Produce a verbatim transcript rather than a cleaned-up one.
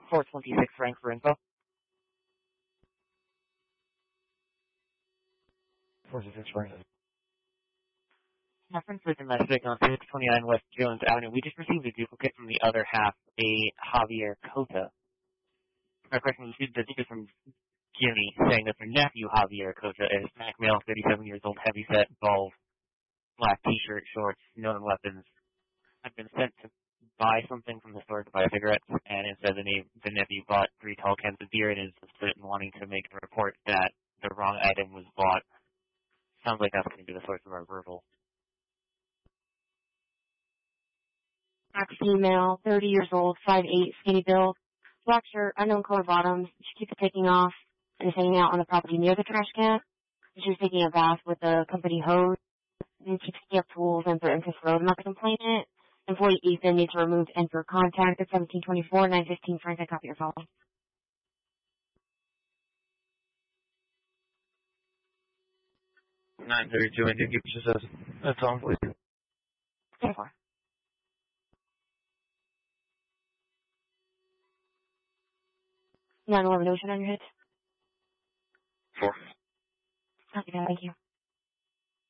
four twenty-six rank for info. four twenty-six rank. Reference is domestic on six twenty-nine West Jones Avenue. We just received a duplicate from the other half, a Javier Cota. Our question received the ticket from Jimmy saying that their nephew Javier Cota is black male, thirty-seven years old, heavyset, bald, black t-shirt, shorts, known weapons. I've been sent to buy something from the store to buy cigarettes, and instead the, name, the nephew bought three tall cans of beer and is upset and wanting to make a report that the wrong item was bought. Sounds like that's going to be the source of our verbal. Black female, thirty years old, five eight, skinny build, black shirt, unknown color bottoms. She keeps taking off and is hanging out on the property near the trash can. She was taking a bath with the company hose and keeps picking up tools and threatens to throw them at the complainant. Employee Ethan needs to remove and for contact at seventeen twenty-four, nine fifteen. Frank, I copy your phone. nine thirty-two, I think it just says, that's on, please. ten four. nine eleven ocean on your head. Four. Copy that, thank you.